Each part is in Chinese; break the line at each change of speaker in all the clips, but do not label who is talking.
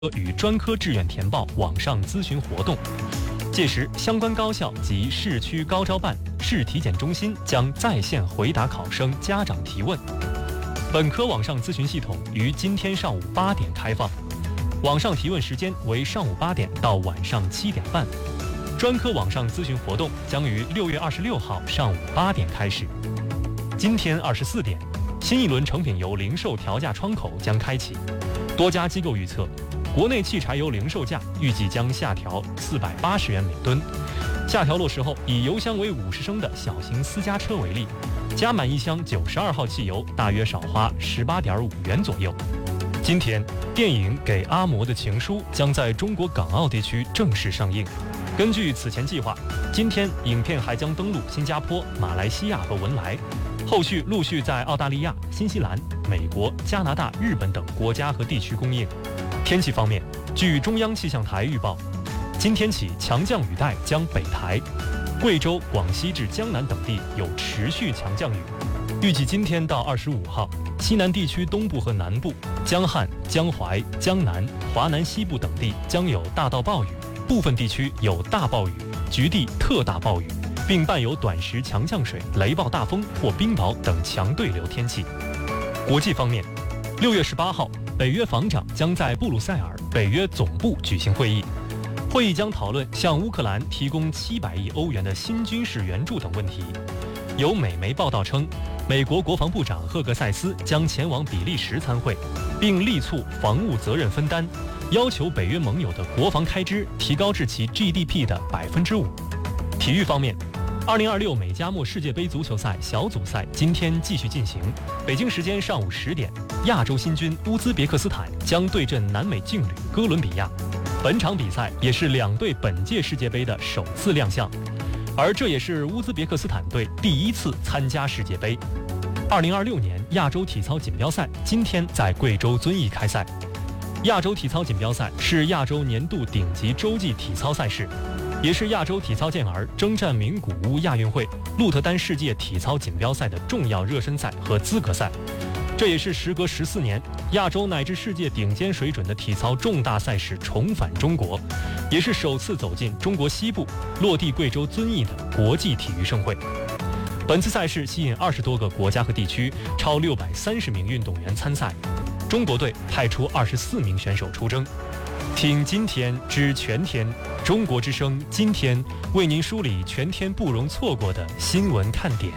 与专科志愿填报网上咨询活动。届时，相关高校及市区高招办、市体检中心将在线回答考生家长提问。本科网上咨询系统于今天上午8点开放，网上提问时间为上午8点到晚上7点半。专科网上咨询活动将于6月26号上午8点开始。今天24点，新一轮成品油零售调价窗口将开启。多家机构预测，国内汽柴油零售价预计将下调480元每吨。下调落实后，以油箱为50升的小型私家车为例，加满一箱92号汽油大约少花18.5元左右。今天，电影《给阿嬷的情书》将在中国港澳地区正式上映。根据此前计划，今天影片还将登陆新加坡、马来西亚和文莱，后续陆续在澳大利亚、新西兰、美国、加拿大、日本等国家和地区公映。天气方面，据中央气象台预报，今天起强降雨带将北抬，贵州、广西至江南等地有持续强降雨。预计今天到25号，西南地区东部和南部、江汉、江淮、江南、华南西部等地将有大到暴雨，部分地区有大暴雨、局地特大暴雨，并伴有短时强降水、雷暴大风或冰雹等强对流天气。国际方面，6月18号，北约防长将在布鲁塞尔北约总部举行会议，会议将讨论向乌克兰提供700亿欧元的新军事援助等问题。有美媒报道称，美国国防部长赫格塞斯将前往比利时参会，并力促防务责任分担，要求北约盟友的国防开支提高至其 GDP 的5%。体育方面，2026美加墨世界杯足球赛小组赛今天继续进行。北京时间上午10点，亚洲新军乌兹别克斯坦将对阵南美劲旅哥伦比亚。本场比赛也是两队本届世界杯的首次亮相，而这也是乌兹别克斯坦队第1次参加世界杯。2026年亚洲体操锦标赛今天在贵州遵义开赛。亚洲体操锦标赛是亚洲年度顶级洲际体操赛事，也是亚洲体操健儿征战名古屋亚运会、鹿特丹世界体操锦标赛的重要热身赛和资格赛。这也是时隔14年，亚洲乃至世界顶尖水准的体操重大赛事重返中国，也是首次走进中国西部、落地贵州遵义的国际体育盛会。本次赛事吸引20多个国家和地区，超630名运动员参赛。中国队派出24名选手出征。听今天知全天，中国之声今天为您梳理全天不容错过的新闻看点。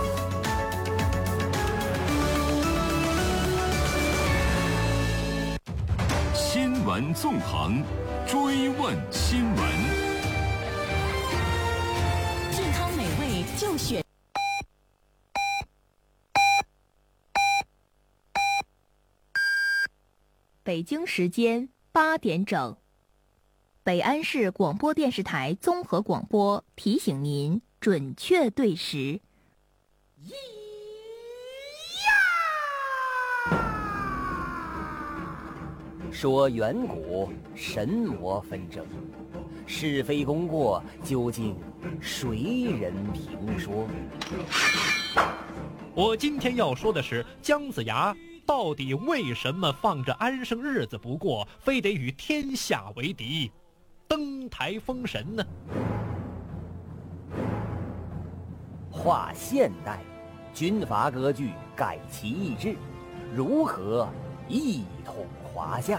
新闻纵横，追问新闻，
健康美味就选。北京时间8点整，北安市广播电视台综合广播提醒您准确对时。
说远古神魔纷争，是非功过究竟谁人评说？
我今天要说的是姜子牙到底为什么放着安生日子不过，非得与天下为敌，登台封神呢？
划现代，军阀割据，改其意志，如何一统华夏？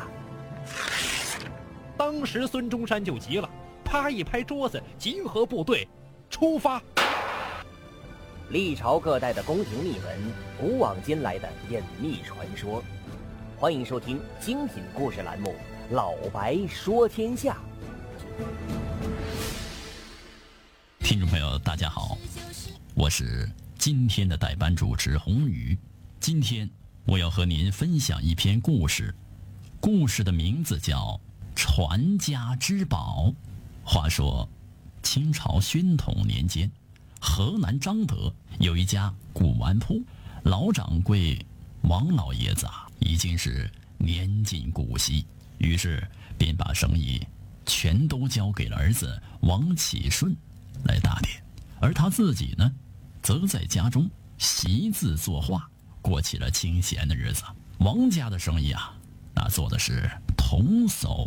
当时孙中山就急了，啪一拍桌子，集合部队，出发。
历朝各代的宫廷秘闻，古往今来的隐秘传说。欢迎收听精品故事栏目《老白说天下》。
听众朋友大家好，我是今天的代班主持洪宇。今天我要和您分享一篇故事，故事的名字叫传家之宝。话说清朝宣统年间，河南张德有一家古玩铺，老掌柜王老爷子已经是年近古稀，于是便把生意全都交给了儿子王启顺来打点，而他自己呢，则在家中习字作画，过起了清闲的日子。王家的生意那做的是童叟。